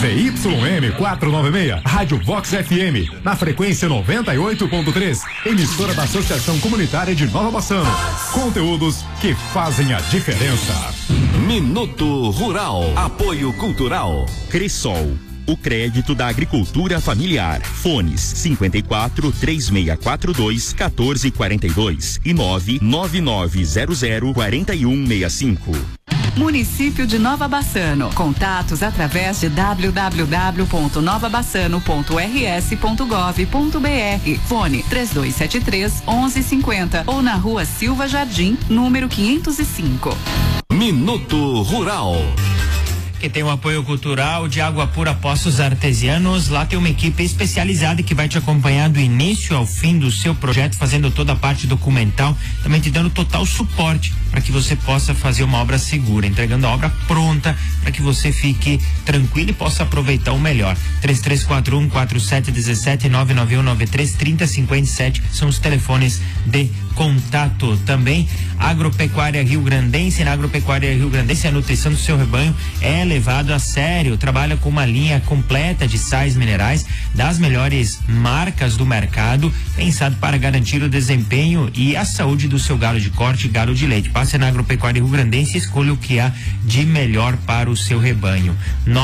ZYM 496, Rádio Vox FM, na frequência 98.3, emissora da Associação Comunitária de Nova Bassano. Conteúdos que fazem a diferença. Minuto Rural, apoio cultural. Cressol, o crédito da agricultura familiar. Fones 54 3642 1442 e 99900 4165. Município de Nova Bassano. Contatos através de www.novabassano.rs.gov.br. Fone 3273-1150 ou na Rua Silva Jardim, número 505. Minuto Rural. Que tem o apoio cultural de Água Pura Poços Artesianos. Lá tem uma equipe especializada que vai te acompanhar do início ao fim do seu projeto, fazendo toda a parte documental, também te dando total suporte para que você possa fazer uma obra segura, entregando a obra pronta para que você fique tranquilo e possa aproveitar o melhor. 3341-4717 99193-3057 são os telefones de contato. Também Agropecuária Rio Grandense. Na Agropecuária Rio Grandense, a nutrição do seu rebanho é levado a sério. Trabalha com uma linha completa de sais minerais das melhores marcas do mercado, pensado para garantir o desempenho e a saúde do seu gado de corte e gado de leite. Passe na Agropecuária Rio Grandense e escolha o que há de melhor para o seu rebanho.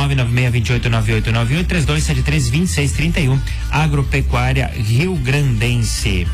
996-289898 3273-2631. Agropecuária Rio Grandense.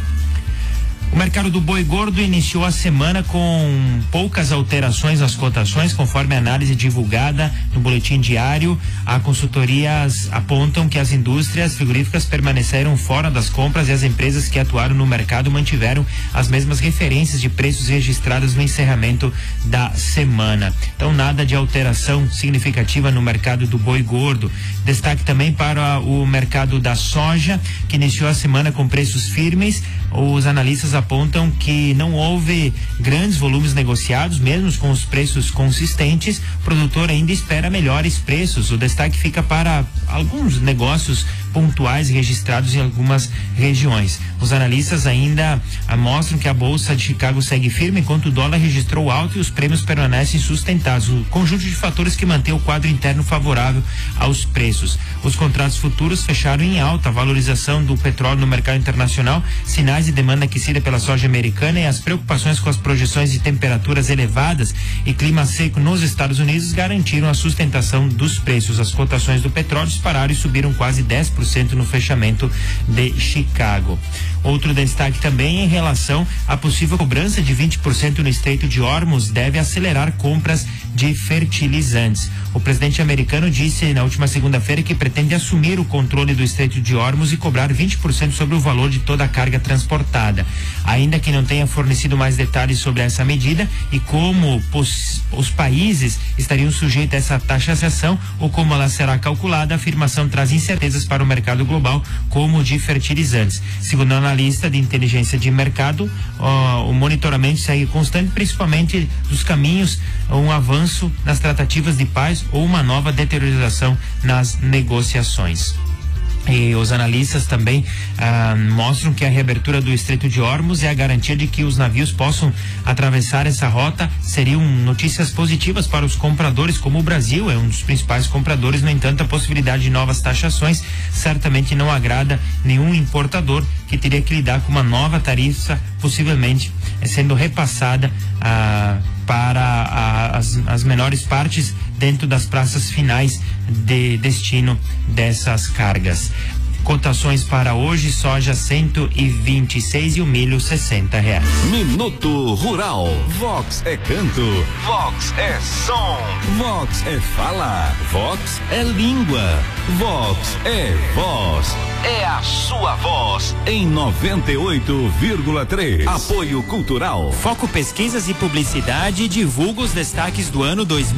O mercado do boi gordo iniciou a semana com poucas alterações nas cotações, conforme a análise divulgada no boletim diário. As consultorias apontam que as indústrias frigoríficas permaneceram fora das compras e as empresas que atuaram no mercado mantiveram as mesmas referências de preços registradas no encerramento da semana. Então, nada de alteração significativa no mercado do boi gordo. Destaque também para o mercado da soja, que iniciou a semana com preços firmes. Os analistas apontam que não houve grandes volumes negociados, mesmo com os preços consistentes. O produtor ainda espera melhores preços. O destaque fica para alguns negócios pontuais registrados em algumas regiões. Os analistas ainda mostram que a Bolsa de Chicago segue firme, enquanto o dólar registrou alta e os prêmios permanecem sustentados. O conjunto de fatores que mantém o quadro interno favorável aos preços. Os contratos futuros fecharam em alta. A valorização do petróleo no mercado internacional, sinais de demanda aquecida pela soja americana e as preocupações com as projeções de temperaturas elevadas e clima seco nos Estados Unidos garantiram a sustentação dos preços. As cotações do petróleo dispararam e subiram quase 10% no fechamento de Chicago. Outro destaque também em relação à possível cobrança de 20% no Estreito de Hormuz deve acelerar compras de fertilizantes. O presidente americano disse na última segunda-feira que pretende assumir o controle do Estreito de Hormuz e cobrar 20% sobre o valor de toda a carga transportada. Ainda que não tenha fornecido mais detalhes sobre essa medida e como os países estariam sujeitos a essa taxação ou como ela será calculada, a afirmação traz incertezas para o mercado global, como o de fertilizantes. Segundo a analista de inteligência de mercado, o monitoramento segue constante, principalmente dos caminhos, um avanço nas tratativas de paz ou uma nova deterioração nas negociações. E os analistas também mostram que a reabertura do Estreito de Hormuz é a garantia de que os navios possam atravessar essa rota. Seriam notícias positivas para os compradores, como o Brasil é um dos principais compradores. No entanto, a possibilidade de novas taxações certamente não agrada nenhum importador, que teria que lidar com uma nova tarifa, possivelmente sendo repassada para as menores partes dentro das praças finais de destino dessas cargas. Cotações para hoje: soja 126 e o milho R$60. Minuto Rural. Vox é canto. Vox é som. Vox é fala. Vox é língua. Vox é voz. É a sua voz em 98,3. Apoio cultural. Foco Pesquisas e Publicidade divulga os destaques do ano 2020.